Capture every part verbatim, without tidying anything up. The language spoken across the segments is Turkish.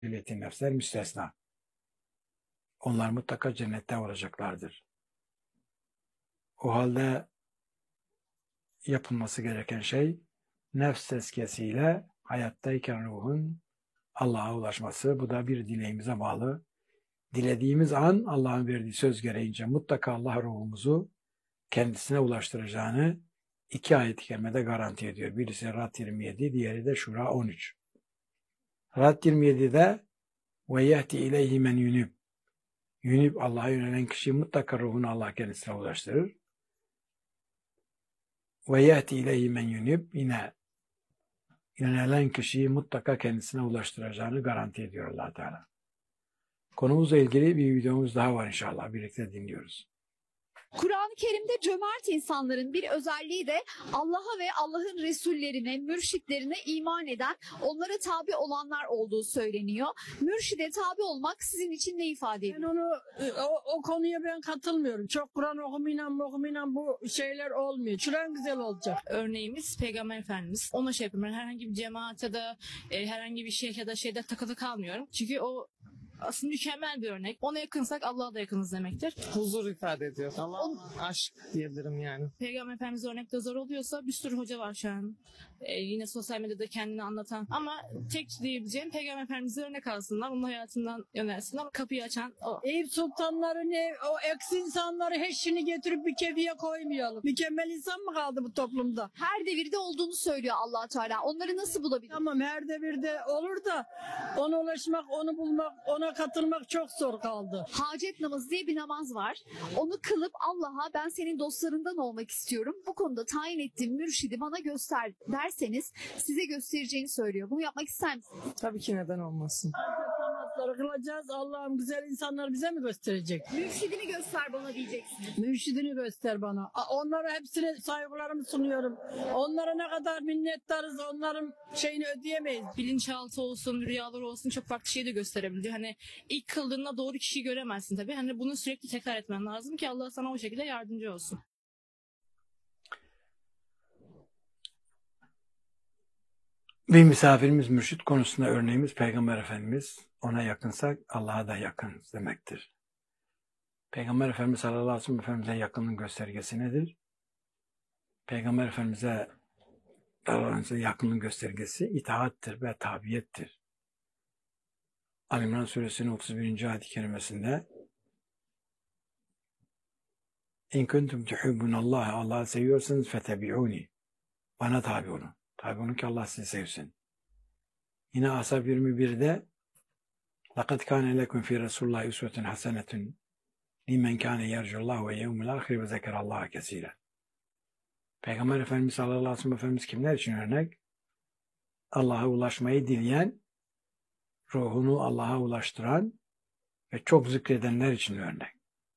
Milleti nefsler müstesna. Onlar mutlaka cennette olacaklardır. O halde yapılması gereken şey nefs tezkiyesiyle hayattayken ruhun Allah'a ulaşması. Bu da bir dileğimize bağlı. Dilediğimiz an Allah'ın verdiği söz gereğince mutlaka Allah ruhumuzu kendisine ulaştıracağını iki ayet-i kerimede garanti ediyor. Birisi Rad yirmi yedi, diğeri de Şura on üç. Rad yirmi yedi'de ve yehti ileyhi men yunib. Yunib, Allah'a yönelen kişi mutlaka ruhunu Allah kendisine ulaştırır. Ve yehti ileyhi men yunib, yine yönelen kişiyi mutlaka kendisine ulaştıracağını garanti ediyor Allah Teala. Konumuzla ilgili bir videomuz daha var inşallah. Birlikte dinliyoruz. Kur'an-ı Kerim'de cömert insanların bir özelliği de Allah'a ve Allah'ın Resullerine, mürşitlerine iman eden, onlara tabi olanlar olduğu söyleniyor. Mürşide tabi olmak sizin için ne ifade ediyor? Ben onu o, o konuya ben katılmıyorum. Çok Kur'an okumayla okumayla bu şeyler olmuyor. Şuran güzel olacak. Örneğimiz Peygamber Efendimiz. Ona şey yapıyorum. Ben herhangi bir cemaate de e, herhangi bir şeyh ya da şeyde takılı kalmıyorum. Çünkü o aslında mükemmel bir örnek. Ona yakınsak Allah'a da yakınız demektir. Huzur ifade ediyor. Tamam. Aşk diyebilirim yani. Peygamber Efendimiz örnekte zor oluyorsa bir sürü hoca var şu an. Ee, yine sosyal medyada kendini anlatan. Ama tek diyebileceğim Peygamber Efendimiz'e örnek alsınlar. Onun hayatından yönelsinler. Kapıyı açan o. Eyüp sultanları ne, o eksi insanları hepsini getirip bir kefiye koymayalım. Mükemmel insan mı kaldı bu toplumda? Her devirde olduğunu söylüyor Allah Teala. Onları nasıl bulabilir? Tamam, her devirde olur da ona ulaşmak, onu bulmak, ona katılmak çok zor kaldı. Hacet namazı diye bir namaz var. Onu kılıp Allah'a ben senin dostlarından olmak istiyorum. Bu konuda tayin ettiğim mürşidi bana göster derseniz size göstereceğini söylüyor. Bunu yapmak ister misiniz? Tabii ki, neden olmasın. Namazları kılacağız. Allah'ım güzel insanlar bize mi gösterecek? Mürşidini göster bana diyeceksiniz. Mürşidini göster bana. A- Onlara hepsine saygılarımı sunuyorum. Onlara ne kadar minnettarız, onların şeyini ödeyemeyiz. Bilinçaltı olsun, rüyalar olsun çok farklı şey de gösterebiliyor. Hani ilk kıldığında doğru kişiyi göremezsin tabii. Hani bunu sürekli tekrar etmen lazım ki Allah sana o şekilde yardımcı olsun. Bir misafirimiz mürşit konusunda örneğimiz Peygamber Efendimiz. Ona yakınsak Allah'a da yakınız demektir. Peygamber Efendimiz sallallahu aleyhi ve sellem Efendimiz'e yakınlığın göstergesi nedir? Peygamber Efendimiz'e yakınlığın göstergesi itaattir ve tabiyettir. Ali İmran Suresinin otuz birinci ayet-i kerimesinde İn kuntum tuhibbunallaha, Allah'ı seviyorsanız fetebi'uni, bana tabi olun. Tabi olun ki Allah sizi sevsin. Yine Ashab yirmi bir'de لَقَدْ كَانَ لَكُمْ فِي رَسُولِ اللّٰهِ اُسْوَةٌ حَسَنَةٌ لِمَنْ كَانَ يَرْجُ اللّٰهُ وَيَوْمُ الْآخِرِ وَذَكَرَ اللّٰهَ كَثِيرًا. Peygamber Efendimiz sallallahu aleyhi ve sellem Efendimiz kimler için örnek? Allah'a ulaşmayı dileyen, ruhunu Allah'a ulaştıran ve çok zikredenler için örnek.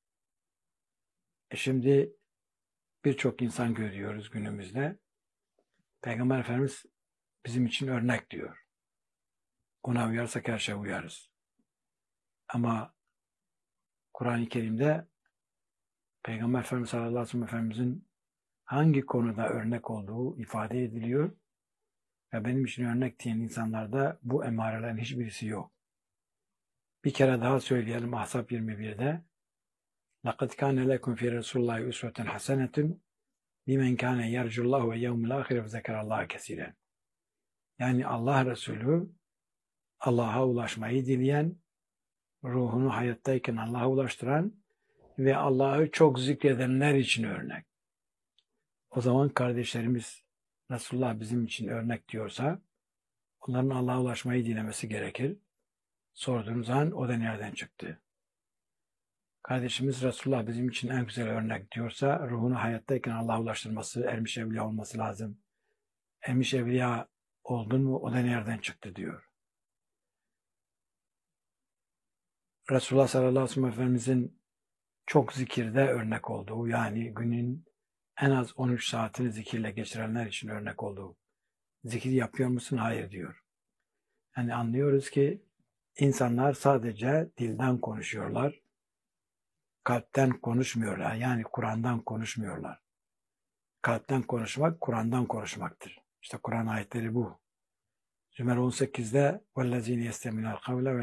E şimdi birçok insan görüyoruz günümüzde. Peygamber Efendimiz bizim için örnek diyor. Ona uyarsak her şeye uyarız. Ama Kur'an-ı Kerim'de Peygamber Efendimiz sallallahu aleyhi ve sellem Efendimizin hangi konuda örnek olduğu ifade ediliyor ve benim için örnek diyen insanlarda bu emarelerin hiçbirisi yok. Bir kere daha söyleyelim Ahzab yirmi bir'de لَقَدْ كَانَ لَكُمْ فِي رَسُولِ اللّٰهِ اُسْوَةٌ حَسَنَةٌ لِمَنْ كَانَ يَرْجُ اللّٰهُ وَيَوْمُ الْآخِرِ وَذَكَرَ اللّٰهَ كَثِيرًا. Yani Allah Resulü Allah'a ulaşmayı dileyen, ruhunu hayattayken Allah'a ulaştıran ve Allah'ı çok zikredenler için örnek. O zaman kardeşlerimiz Resulullah bizim için örnek diyorsa onların Allah'a ulaşmayı dilemesi gerekir. Sorduğunuz zaman o da nereden çıktı? Kardeşimiz Resulullah bizim için en güzel örnek diyorsa ruhunu hayattayken Allah'a ulaştırması, ermiş evliya olması lazım. Ermiş evliya oldun mu o da nereden çıktı diyor. Resulullah sallallahu aleyhi ve sellem Efendimizin çok zikirde örnek olduğu, yani günün en az on üç saatini zikirle geçirenler için örnek olduğu. Zikir yapıyor musun? Hayır diyor. Yani anlıyoruz ki insanlar sadece dilden konuşuyorlar. Kalpten konuşmuyorlar. Yani Kur'an'dan konuşmuyorlar. Kalpten konuşmak, Kur'an'dan konuşmaktır. İşte Kur'an ayetleri bu. Zümer on sekizde وَالَّذ۪ينَ يَسْتَمِنَ الْقَوْلَ